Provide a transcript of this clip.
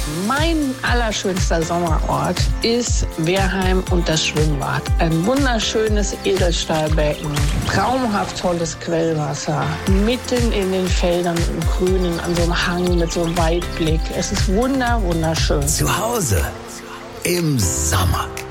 Mein allerschönster Sommerort ist Wehrheim und das Schwimmbad. Ein wunderschönes Edelstahlbecken, traumhaft tolles Quellwasser, mitten in den Feldern im Grünen, an so einem Hang mit so einem Weitblick. Es ist wunderschön. Zu Hause im Sommer.